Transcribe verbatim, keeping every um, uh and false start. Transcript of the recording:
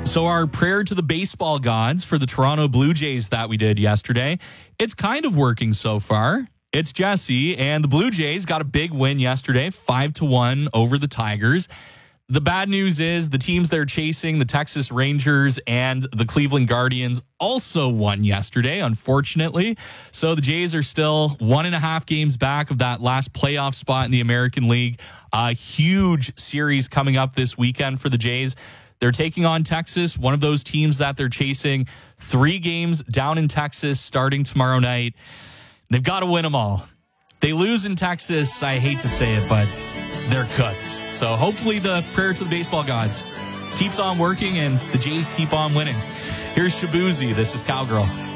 So our prayer to the baseball gods for the Toronto Blue Jays that we did yesterday, it's kind of working so far. It's Jesse, and the Blue Jays got a big win yesterday, five to one over the Tigers. The bad news is the teams they're chasing, the Texas Rangers and the Cleveland Guardians, also won yesterday, unfortunately. So the Jays are still one and a half games back of that last playoff spot in the American League. A huge series coming up this weekend for the Jays. They're taking on Texas, one of those teams that they're chasing. Three games down in Texas starting tomorrow night. They've got to win them all. They lose in Texas, I hate to say it, but they're cooked. So hopefully the prayer to the baseball gods keeps on working and the Jays keep on winning. Here's Shabuzi. This is Cowgirl.